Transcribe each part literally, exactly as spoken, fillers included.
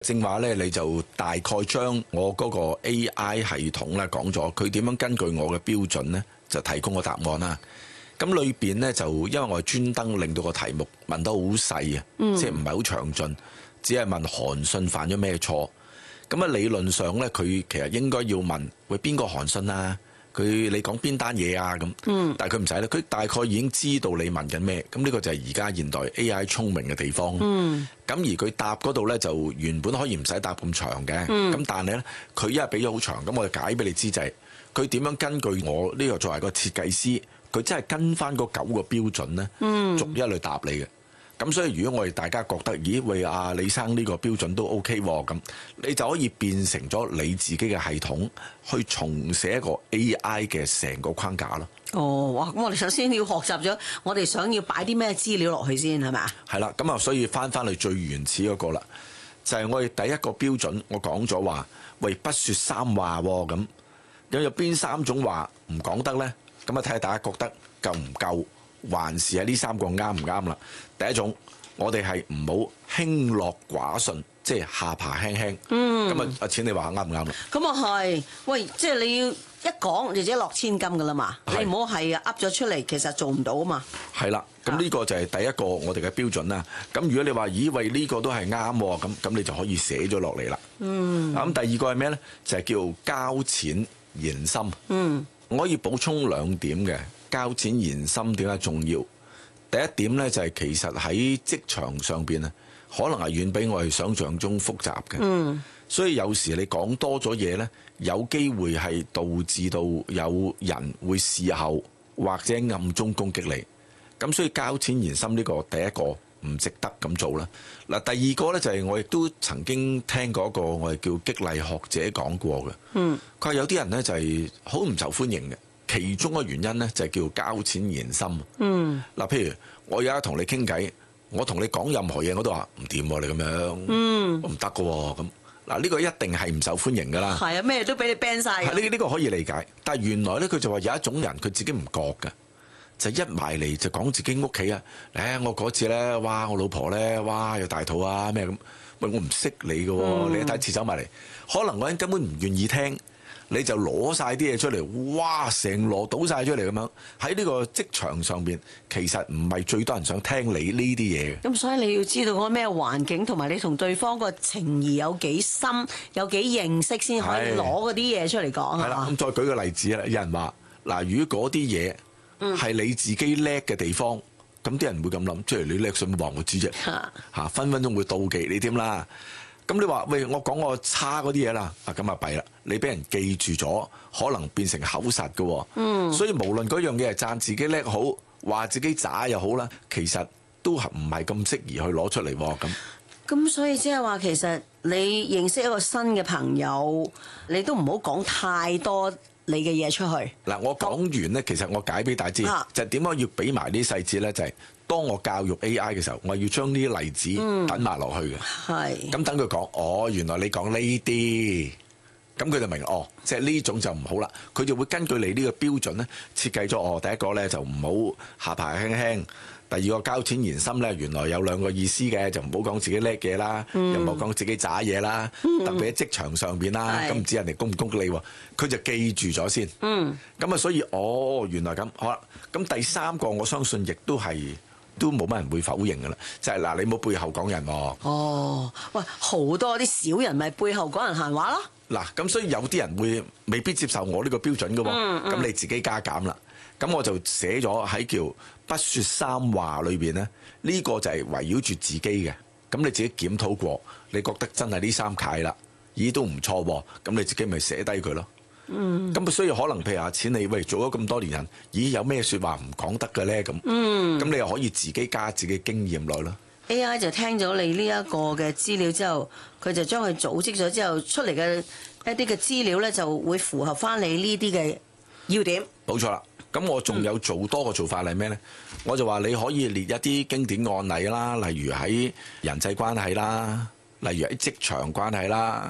正話咧，你就大概將我嗰個 A I 系統咧講咗，佢點樣根據我嘅標準咧，就提供個答案啦。咁裏邊咧就因為我係專登令到個題目問得好細啊，嗯、即係唔係好詳盡，只係問韓信犯咗咩錯。咁啊理論上咧，佢其實應該要問喂邊個韓信啊？佢你講邊單嘢啊？咁，嗯、但係佢唔使啦，佢大概已經知道你問緊咩。咁呢個就係而家現代 A I 聰明嘅地方。咁、嗯、而佢答嗰度咧，就原本可以唔使答咁長嘅。咁、嗯、但係咧，佢一係俾咗好長，咁我就解俾你知就係佢點樣根據我呢個作為個設計師，佢真係跟翻嗰九個標準咧，嗯、逐一嚟答你嘅。咁所以如果我哋大家覺得，咦喂啊李生呢個標準都 OK 喎，咁你就可以變成咗你自己嘅系統，去重寫一個 A I 嘅成個框架咯。 哦，哇！咁我哋首先要學習咗，我哋想要擺啲咩資料落去先係咪？ 係啦，咁啊，所以翻翻去最原始嗰個啦，就係、是、我哋第一個標準，我講咗話，喂，不說三話喎，咁有有邊三種話唔講得呢？咁啊，睇下大家覺得夠唔夠？還是喺呢三個啱唔啱啦？第一種，我哋係唔好輕樂寡順，即係下巴輕輕。嗯，咁啊，阿錢你話啱唔啱啦？ 咁啊係，喂，即係你要一講就即係落千金噶啦嘛，是你唔好係噏咗出嚟，其實做唔到啊嘛。係啦，咁呢個就係第一個我哋嘅標準啦。咁如果你話咦喂呢個都係啱喎，咁咁你就可以寫咗落嚟啦。嗯，咁第二個係咩咧？就係叫交淺言深。嗯，我可以補充兩點嘅。交淺言深點解重要？第一點呢，就係其實喺職場上邊啊，可能係遠比我哋想象中複雜嘅。嗯，所以有時你講多咗嘢呢，有機會係導致到有人會事後或者暗中攻擊你。咁所以交淺言深呢個第一個唔值得咁做啦。嗱，第二個呢，就係我亦都曾經聽過一個我哋叫激勵學者講過嘅。嗯，佢話有啲人呢，就係好唔受歡迎嘅。其中嘅原因咧就係叫交淺言深。嗯，嗱，譬如我而家同你傾偈，我同你講任何嘢，我都話唔掂喎，你咁樣，嗯，我唔得㗎喎，咁嗱呢個一定係唔受歡迎㗎啦。係啊，咩都俾你 ban 晒。係呢呢個可以理解，但係原來咧佢就話有一種人佢自己唔覺㗎，就一埋嚟就講自己屋企啊，誒我嗰次咧，哇我老婆咧，哇有大肚啊咩咁，喂我唔識你㗎喎，嗯、你一睇次走埋嚟，可能嗰人根本唔願意聽。你就攞晒啲嘢出嚟，哇！成籮倒晒出嚟咁樣，喺呢個職場上邊，其實唔係最多人想聽你呢啲嘢嘅。咁所以你要知道嗰咩環境，同埋你同對方個情誼有幾深，有幾認識，先可以攞嗰啲嘢出嚟講。係啦，咁再舉個例子啦，有人話嗱，如果嗰啲嘢係你自己叻嘅地方，咁啲、嗯、人會咁諗，即係你叻，想話我知啫，嚇分分鐘會妒忌你添啦。咁你話喂，我講我差嗰啲嘢啦，啊咁啊弊啦，你俾人記住咗，可能變成口實㗎。嗯，所以無論嗰樣嘢係讚自己叻好，話自己渣又好啦，其實都係唔係咁適宜去攞出嚟喎。咁咁所以即係話，其實你認識一個新嘅朋友，你都唔好講太多你嘅嘢出去。嗱，我講完咧，其實我解俾大家知，啊、就點解要俾埋啲細節咧，就係、是。當我教育 A I 嘅時候，我要將呢啲例子等埋落去嘅。係、嗯。咁等佢講，哦，原來你講呢啲，咁佢就明哦，即係呢種就唔好啦。佢就會根據你呢個標準咧，設計咗哦。第一個咧就唔好下巴輕輕，第二個交淺言深咧，原來有兩個意思嘅，就唔好講自己叻嘢啦，嗯、又唔好講自己渣嘢啦。嗯、特別喺職場上邊啦，咁唔是知人哋攻唔攻擊你喎，佢就記住咗先。嗯。咁啊，所以哦，原來咁好啦。咁第三個我相信亦都係。都冇乜人會否認㗎啦，就係、是、嗱，你冇背後講人喎。哦，喂，好多啲小人咪背後講人閒話咯。嗱，咁所以有啲人會未必接受我呢個標準㗎喎，咁、嗯嗯、你自己加減啦。咁我就寫咗喺叫不說三話裏邊咧，呢、這個就係圍繞住自己嘅。咁你自己檢討過，你覺得真係呢三楷啦，咦都唔錯喎，咁你自己咪寫低佢咯。嗯，咁所以可能譬如阿錢你喂做咗咁多年人，咦有咩説話唔講得嘅咧咁？嗯，咁你又可以自己加自己經驗落咯。A I 就聽咗你呢一個嘅資料之後，佢就將佢組織咗之後出嚟嘅一啲嘅資料咧，就會符合翻你呢啲嘅要點。冇錯啦，咁我仲有做多個做法係咩咧？嗯、我就話你可以列一啲經典案例啦，例如喺人際關係啦，例如喺職場關係啦。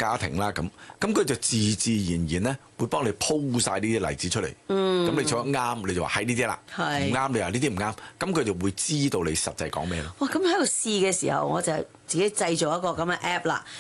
家庭啦咁，咁佢就自自然然咧會幫你鋪晒呢啲例子出嚟。嗯，咁你做得啱，你就話係呢啲啦。係唔啱，你話呢啲唔啱，咁佢就會知道你實際講咩咯。 哇！咁喺度試嘅時候，我就自己製造一個咁嘅 app 啦。